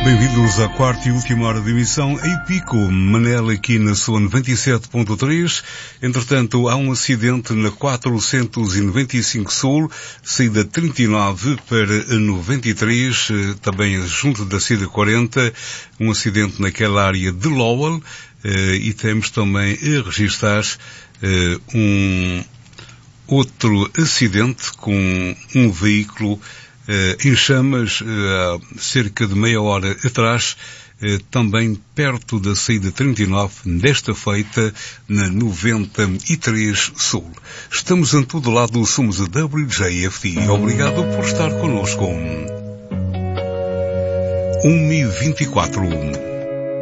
Bem-vindos à quarta e última hora de emissão em Pico, Manela aqui na sua 97.3. Entretanto, há um acidente na 495 Sul, saída 39 para 93, também junto da saída 40, um acidente naquela área de Lowell, e temos também a registrar um outro acidente com um veículo em chamas, há cerca de meia hora atrás, também perto da saída 39, desta feita, na 93 Sul. Estamos em todo lado, somos a WJFT. Obrigado por estar connosco. 1h24.